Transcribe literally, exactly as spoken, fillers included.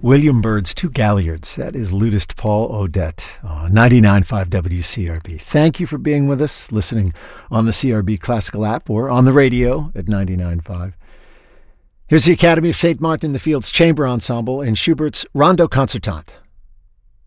William Byrd's Two Galliards. That is Ludist Paul Odette, uh, ninety-nine point five W C R B. Thank you for being with us, listening on the C R B Classical app or on the radio at ninety-nine point five. Here's the Academy of Saint Martin in the Fields Chamber Ensemble and Schubert's Rondo Concertante.